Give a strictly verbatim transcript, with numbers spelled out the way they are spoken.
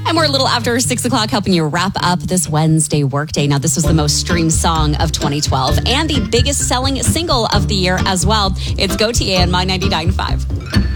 And we're a little after six o'clock helping you wrap up this Wednesday workday. Now, this was the most streamed song of twenty twelve and the biggest selling single of the year as well. It's Gautier on My ninety-nine point five.